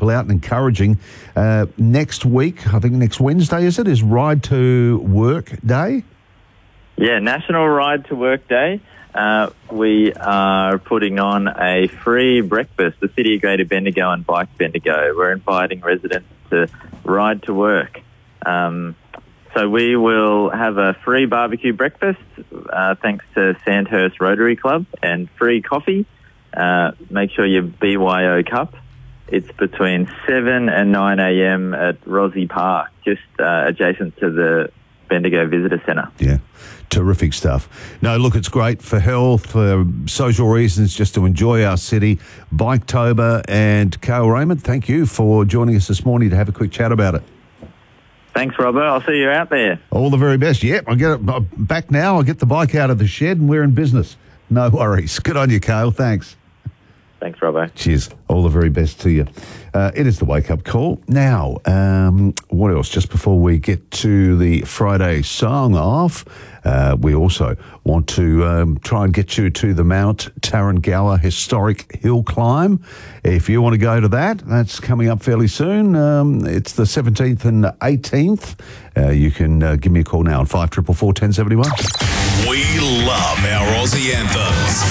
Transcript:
people out and encouraging. Next week, I think next Wednesday, is Ride to Work Day? Yeah, National Ride to Work Day. We are putting on a free breakfast, the City of Greater Bendigo and Bike Bendigo. We're inviting residents to ride to work. So we will have a free barbecue breakfast, thanks to Sandhurst Rotary Club, and free coffee. Make sure you BYO cup. It's between 7 and 9 a.m. at Rossi Park, just adjacent to the Bendigo Visitor Centre. Yeah, terrific stuff. No, look, it's great for health, for social reasons, just to enjoy our city. Biketober, and Cale Raymond, thank you for joining us this morning to have a quick chat about it. Thanks, Robert. I'll see you out there. All the very best. Yep, I'll get it back now. I'll get the bike out of the shed and we're in business. No worries. Good on you, Cale. Thanks. Thanks, Robbo. Cheers. All the very best to you. It is the wake-up call. Now, what else? Just before we get to the Friday song off, we also want to try and get you to the Mount Tarrangower Historic Hill Climb. If you want to go to that, that's coming up fairly soon. It's the 17th and 18th. You can give me a call now on 5444 1071. We love our Aussie anthems.